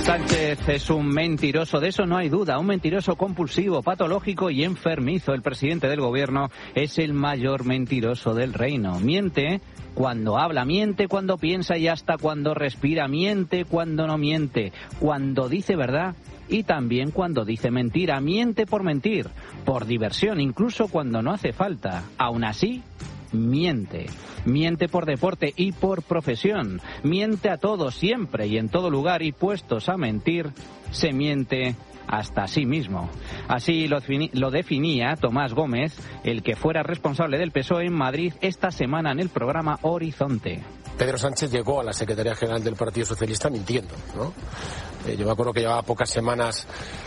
Sánchez es un mentiroso, de eso no hay duda, un mentiroso compulsivo, patológico y enfermizo. El presidente del gobierno es el mayor mentiroso del reino. Miente cuando habla, miente cuando piensa y hasta cuando respira, miente cuando no miente, cuando dice verdad y también cuando dice mentira. Miente por mentir, por diversión, incluso cuando no hace falta. Aún así, miente. Miente por deporte y por profesión. Miente a todos, siempre y en todo lugar, y puestos a mentir, se miente hasta a sí mismo. Así lo definía Tomás Gómez, el que fuera responsable del PSOE en Madrid esta semana en el programa Horizonte. Pedro Sánchez llegó a la Secretaría General del Partido Socialista mintiendo, ¿no? Yo me acuerdo que llevaba pocas semanas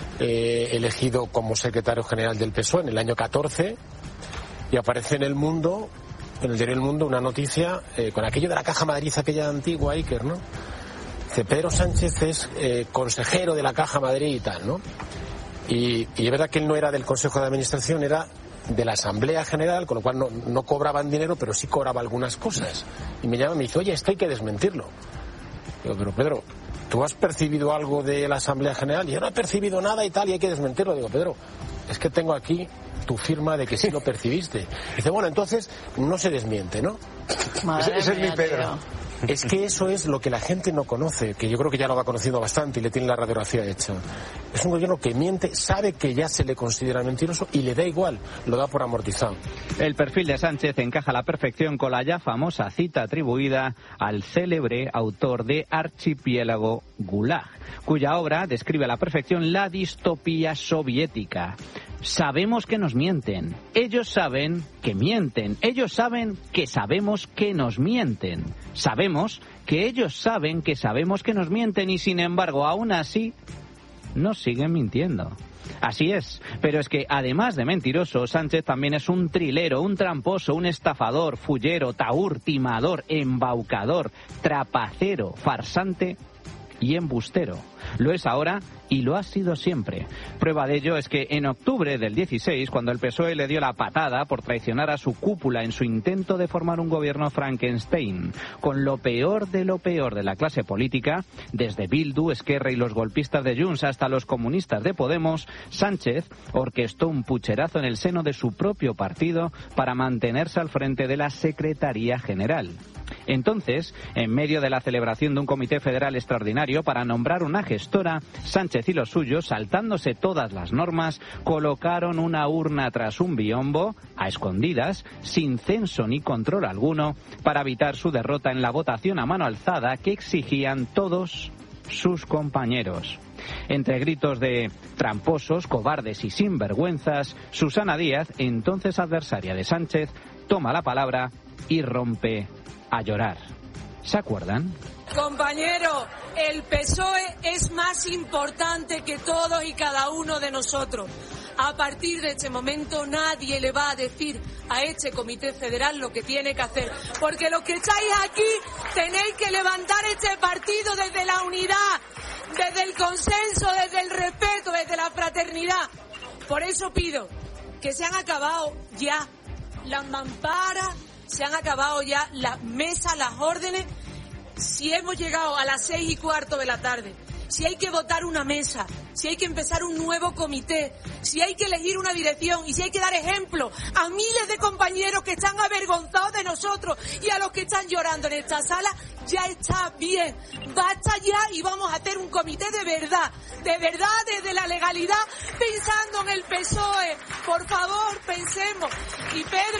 elegido como secretario general del PSOE en el año 14 y aparece en El Mundo, en el diario El Mundo, una noticia con aquello de la Caja Madrid, aquella antigua Iker, ¿no? Dice, Pedro Sánchez es consejero de la Caja Madrid y tal, ¿no? Y es verdad que él no era del Consejo de Administración, era de la Asamblea General, con lo cual no cobraban dinero, pero sí cobraba algunas cosas. Y me llama y me dice, oye, esto hay que desmentirlo. Digo, pero Pedro, ¿tú has percibido algo de la Asamblea General? Y yo no he percibido nada y tal, y hay que desmentirlo. Digo, Pedro, es que tengo aquí tu firma de que sí lo percibiste. Dice, bueno, entonces no se desmiente, ¿no? Ese es mi Pedro. Tío. Es que eso es lo que la gente no conoce, que yo creo que ya lo va conociendo bastante y le tiene la radiografía hecha. Es un gobierno que miente, sabe que ya se le considera mentiroso y le da igual, lo da por amortizado. El perfil de Sánchez encaja a la perfección con la ya famosa cita atribuida al célebre autor de Archipiélago Gulag, cuya obra describe a la perfección la distopía soviética. Sabemos que nos mienten, ellos saben que mienten, ellos saben que sabemos que nos mienten, sabemos que ellos saben que sabemos que nos mienten y sin embargo aún así nos siguen mintiendo. Así es, pero es que además de mentiroso, Sánchez también es un trilero, un tramposo, un estafador, fullero, tahúr, timador, embaucador, trapacero, farsante y embustero. Lo es ahora y lo ha sido siempre. Prueba de ello es que en octubre del 16, cuando el PSOE le dio la patada por traicionar a su cúpula en su intento de formar un gobierno Frankenstein, con lo peor de la clase política, desde Bildu, Esquerra y los golpistas de Junts hasta los comunistas de Podemos, Sánchez orquestó un pucherazo en el seno de su propio partido para mantenerse al frente de la Secretaría General. Entonces, en medio de la celebración de un comité federal extraordinario para nombrar una gestora, Sánchez y los suyos, saltándose todas las normas, colocaron una urna tras un biombo, a escondidas, sin censo ni control alguno, para evitar su derrota en la votación a mano alzada que exigían todos sus compañeros. Entre gritos de tramposos, cobardes y sinvergüenzas, Susana Díaz, entonces adversaria de Sánchez, toma la palabra y rompe a llorar. ¿Se acuerdan? Compañero, el PSOE es más importante que todos y cada uno de nosotros. A partir de este momento nadie le va a decir a este Comité Federal lo que tiene que hacer. Porque los que estáis aquí tenéis que levantar este partido desde la unidad, desde el consenso, desde el respeto, desde la fraternidad. Por eso pido que se han acabado ya las mamparas, se han acabado ya las mesas, las órdenes. Si hemos llegado a las 6:15 de la tarde, si hay que votar una mesa, si hay que empezar un nuevo comité, si hay que elegir una dirección y si hay que dar ejemplo a miles de compañeros que están avergonzados de nosotros y a los que están llorando en esta sala, ya está bien. Basta ya y vamos a hacer un comité de verdad desde la legalidad, pensando en el PSOE. Por favor, pensemos. Y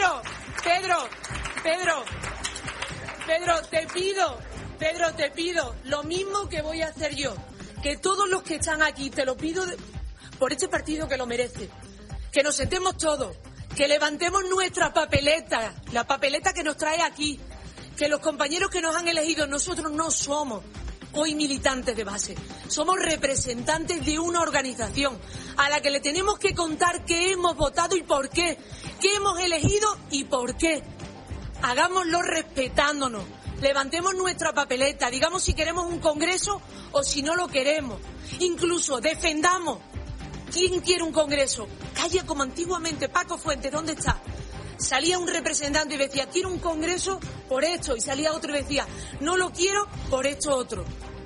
Pedro, te pido lo mismo que voy a hacer yo, que todos los que están aquí, te lo pido por este partido que lo merece, que nos sentemos todos, que levantemos nuestra papeleta, la papeleta que nos trae aquí, que los compañeros que nos han elegido, nosotros no somos hoy militantes de base, somos representantes de una organización a la que le tenemos que contar qué hemos votado y por qué hemos elegido y por qué. Hagámoslo respetándonos. Levantemos nuestra papeleta, digamos si queremos un congreso o si no lo queremos. Incluso defendamos. ¿Quién quiere un congreso? Calla como antiguamente Paco Fuentes, ¿dónde está? Salía un representante y decía, quiero un congreso por esto, y salía otro y decía, no lo quiero por esto otro.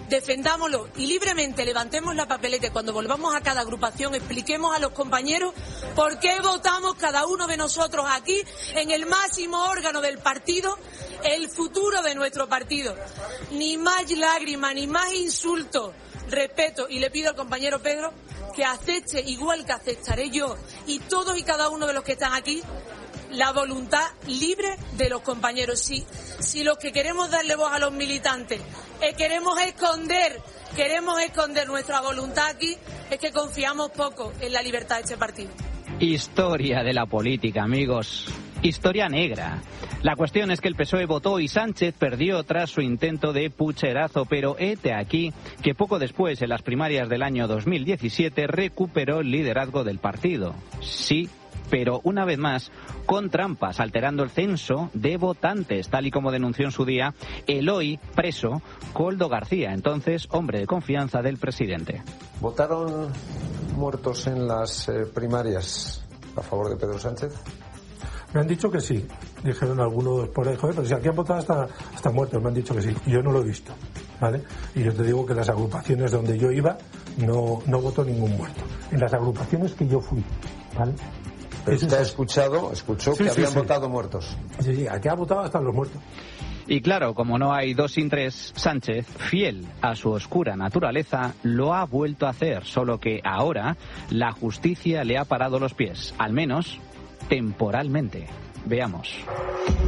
defendámoslo y libremente levantemos la papeleta y cuando volvamos a cada agrupación expliquemos a los compañeros por qué votamos cada uno de nosotros aquí en el máximo órgano del partido, el futuro de nuestro partido. Ni más lágrimas, ni más insultos, respeto, y le pido al compañero Pedro que acepte, igual que aceptaré yo y todos y cada uno de los que están aquí, la voluntad libre de los compañeros. Si los que queremos darle voz a los militantes queremos esconder nuestra voluntad aquí, es que confiamos poco en la libertad de este partido. Historia de la política, amigos. Historia negra. La cuestión es que el PSOE votó y Sánchez perdió tras su intento de pucherazo, pero hete aquí que poco después, en las primarias del año 2017, recuperó el liderazgo del partido. Sí, pero una vez más con trampas, alterando el censo de votantes, tal y como denunció en su día el hoy preso Koldo García, entonces hombre de confianza del presidente. ¿Votaron muertos en las primarias a favor de Pedro Sánchez? Me han dicho que sí, dijeron algunos por ahí, joder, pero si aquí han votado hasta muertos, me han dicho que sí, y yo no lo he visto, ¿vale? Y yo te digo que en las agrupaciones donde yo iba no votó ningún muerto, en las agrupaciones que yo fui, ¿vale? Pero usted escuchó sí, que habían votado muertos. Sí, aquí ha votado hasta los muertos. Y claro, como no hay dos sin tres, Sánchez, fiel a su oscura naturaleza, lo ha vuelto a hacer, solo que ahora la justicia le ha parado los pies, al menos temporalmente. Veamos.